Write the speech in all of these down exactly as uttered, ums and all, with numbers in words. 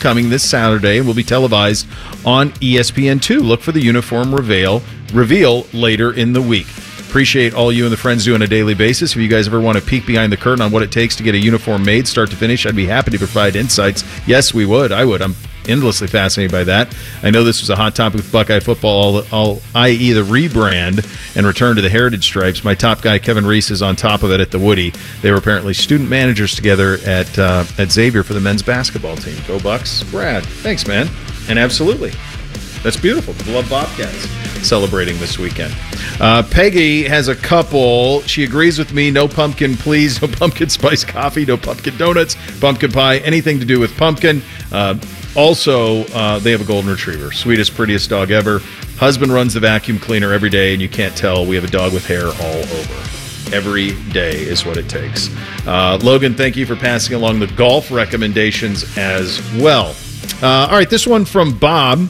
homecoming this Saturday and will be televised on E S P N two. Look for the uniform reveal, reveal later in the week. Appreciate all you and the friends do on a daily basis. If you guys ever want to peek behind the curtain on what it takes to get a uniform made start to finish, I'd be happy to provide insights. Yes, we would. I would. I'm endlessly fascinated by that. I know this was a hot topic with Buckeye football, that is the rebrand and return to the heritage stripes. My top guy, Kevin Reese, is on top of it at the Woody. They were apparently student managers together at uh, at Xavier for the men's basketball team. Go Bucks. Brad, thanks, man. And absolutely. That's beautiful. The Love Bobcats celebrating this weekend. Uh, Peggy has a couple. She agrees with me. No pumpkin, please. No pumpkin spice coffee. No pumpkin donuts. Pumpkin pie. Anything to do with pumpkin. Uh, also, uh, they have a golden retriever. Sweetest, prettiest dog ever. Husband runs the vacuum cleaner every day, and you can't tell. We have a dog with hair all over. Every day is what it takes. Uh, Logan, thank you for passing along the golf recommendations as well. Uh, all right, this one from Bob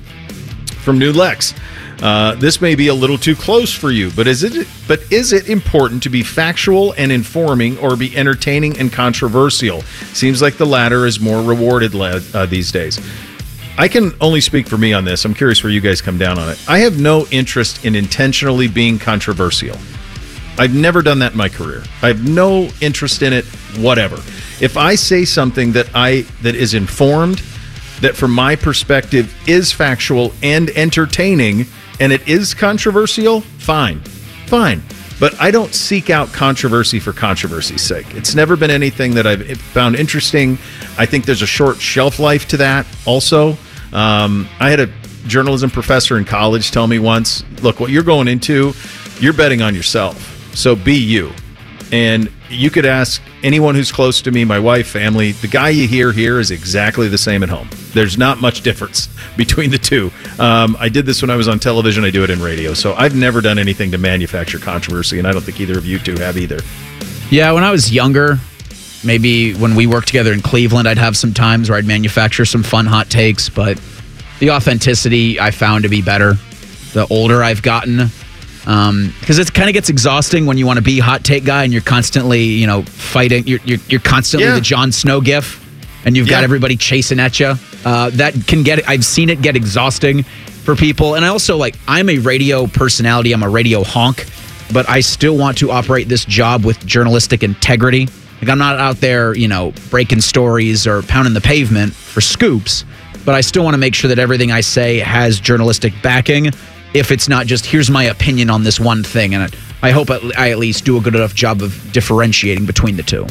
from New Lex. Uh, this may be a little too close for you, but is it but is it important to be factual and informing or be entertaining and controversial? Seems like the latter is more rewarded uh, these days. I can only speak for me on this. I'm curious where you guys come down on it. I have no interest in intentionally being controversial. I've never done that in my career. I have no interest in it, whatever. If I say something that I that is informed, that from my perspective is factual and entertaining, and it is controversial, fine. Fine. But I don't seek out controversy for controversy's sake. It's never been anything that I've found interesting. I think there's a short shelf life to that also. Um, I had a journalism professor in college tell me once, look, what you're going into, you're betting on yourself. So be you. And you could ask anyone who's close to me, my wife, family, the guy you hear here is exactly the same at home. There's not much difference between the two. Um, I did this when I was on television. I do it in radio. So I've never done anything to manufacture controversy, and I don't think either of you two have either. Yeah, when I was younger, maybe when we worked together in Cleveland, I'd have some times where I'd manufacture some fun hot takes, but the authenticity I found to be better the older I've gotten. Um, because it kind of gets exhausting when you want to be hot take guy and you're constantly, you know, fighting. You're you're, you're constantly yeah. the Jon Snow gif, and you've yeah. got everybody chasing at you. Uh, that can get. I've seen it get exhausting for people, and I also like. I'm a radio personality. I'm a radio honk, but I still want to operate this job with journalistic integrity. Like I'm not out there, you know, breaking stories or pounding the pavement for scoops, but I still want to make sure that everything I say has journalistic backing. If it's not just, here's my opinion on this one thing. And I hope I at least do a good enough job of differentiating between the two.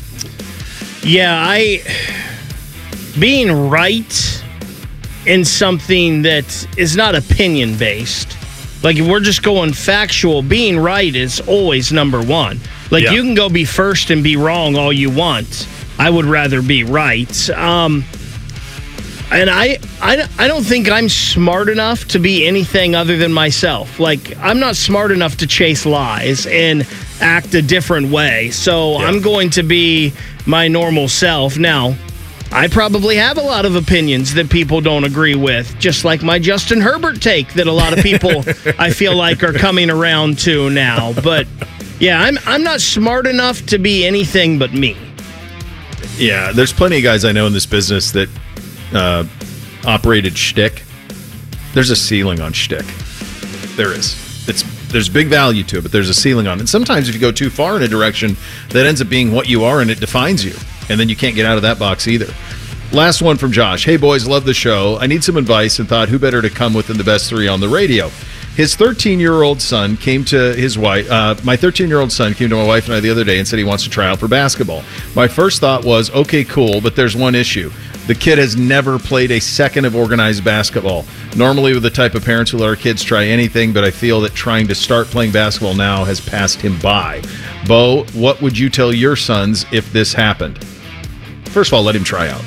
Yeah, I... Being right in something that is not opinion-based. Like, if we're just going factual, being right is always number one. Like, yeah. you can go be first and be wrong all you want. I would rather be right. Um... And I, I, I don't think I'm smart enough to be anything other than myself. Like, I'm not smart enough to chase lies and act a different way. So yeah. I'm going to be my normal self. Now, I probably have a lot of opinions that people don't agree with, just like my Justin Herbert take that a lot of people, I feel like, are coming around to now. But, yeah, I'm I'm not smart enough to be anything but me. Yeah, there's plenty of guys I know in this business that Uh, operated shtick. There's a ceiling on shtick. There is. It's there's big value to it, but there's a ceiling on it. And sometimes if you go too far in a direction, that ends up being what you are, and it defines you. And then you can't get out of that box either. Last one from Josh. Hey, boys, love the show. I need some advice and thought who better to come within the best three on the radio. His thirteen-year-old son came to his wife. Uh, my thirteen-year-old son came to my wife and I the other day and said he wants to try out for basketball. My first thought was, okay, cool, but there's one issue. The kid has never played a second of organized basketball. Normally, with the type of parents who let our kids try anything, but I feel that trying to start playing basketball now has passed him by. Bo, what would you tell your sons if this happened? First of all, let him try out.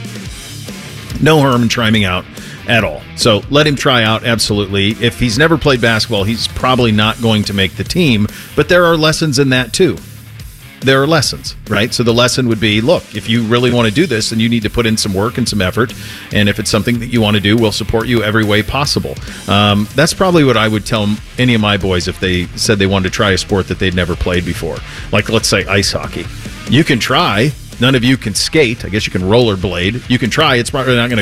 No harm in trying out at all. So let him try out, absolutely. If he's never played basketball, he's probably not going to make the team, but there are lessons in that too. There are lessons, right? So the lesson would be, look, if you really want to do this, then you need to put in some work and some effort, and if it's something that you want to do, we'll support you every way possible. Um, that's probably what I would tell any of my boys if they said they wanted to try a sport that they'd never played before. Like, let's say ice hockey. You can try. None of you can skate. I guess you can rollerblade. You can try. It's probably not going